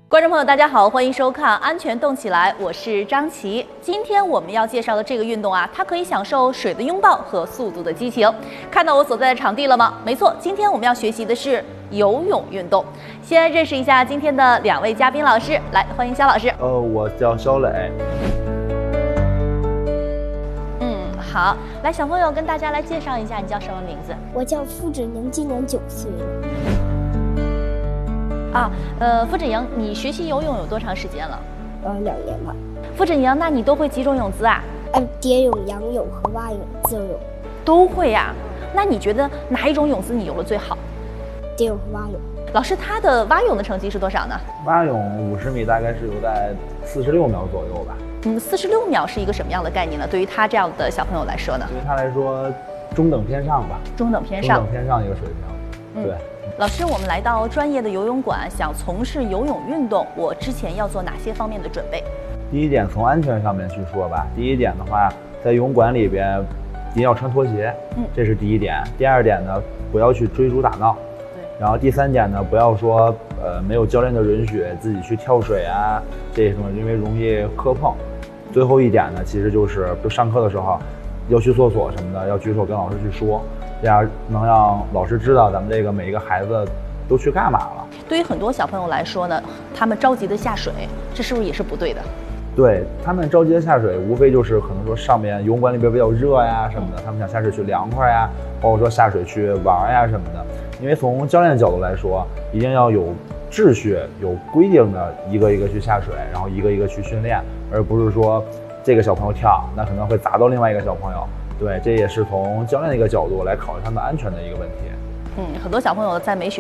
观众朋友，大家好，欢迎收看《安全动起来》，我是张琪。今天我们要介绍的这个运动啊，它可以享受水的拥抱和速度的激情。看到我所在的场地了吗？没错，今天我们要学习的是游泳运动。先认识一下今天的两位嘉宾老师，来欢迎肖老师。 我叫肖磊。 好，来小朋友跟大家来介绍一下，你叫什么名字？ 我叫付芷宁，今年9岁了。 付芷宁，你学习游泳有多长时间了 2年吧。 付芷宁，那你都会几种泳姿啊？ 蝶泳、仰泳和蛙泳、自由泳都会呀。那你觉得哪一种泳姿你游的最好？ 蝶泳和蛙泳。 老师，他的蛙泳的成绩是多少呢？ 蛙泳50米大概是游在46秒左右吧。 46秒是一个什么样的概念呢？对于他这样的小朋友来说呢？ 对于他来说，中等偏上吧。 中等偏上的一个水平。对。 老师，我们来到专业的游泳馆，想从事游泳运动，我之前要做哪些方面的准备？ 第一点，从安全上面去说吧。第一点的话，在游泳馆里边，一定要穿拖鞋，这是第一点。第二点呢，不要去追逐打闹。 对。然后第三点呢，不要说没有教练的允许自己去跳水啊，这种因为容易磕碰。最后一点呢，其实就是上课的时候要去厕所什么的，要举手跟老师去说。这样能让老师知道咱们这个每一个孩子都去干嘛了。 对于很多小朋友来说呢，他们着急的下水，这是不是也是不对的？ 对，他们着急的下水，无非就是可能说上面游泳馆里边比较热呀什么的，他们想下水去凉快呀，包括说下水去玩呀什么的。因为从教练的角度来说，一定要有秩序、有规定的一个一个去下水，然后一个一个去训练，而不是说这个小朋友跳，那可能会砸到另外一个小朋友。对，这也是从教练的一个角度来考虑他们安全的一个问题。 很多小朋友在没学